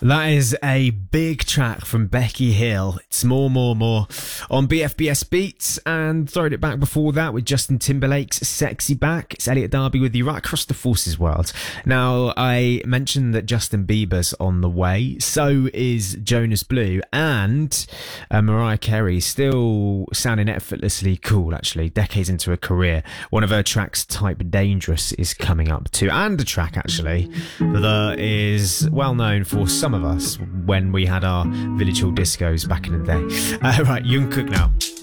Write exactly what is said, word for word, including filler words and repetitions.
That is a big track from Becky Hill. It's More, More, More on B F B S Beats, and throwing it back before that with Justin Timberlake's Sexy Back. It's Elliot Darby with you right across the Forces world. Now, I mentioned that Justin Bieber's on the way. So is Jonas Blue, and uh, Mariah Carey still sounding effortlessly cool, actually, decades into her career. One of her tracks, Type Dangerous, is coming up too, and a track, actually, that is well known for some of us when we had our village hall discos back in the day. Uh, right, Jungkook now.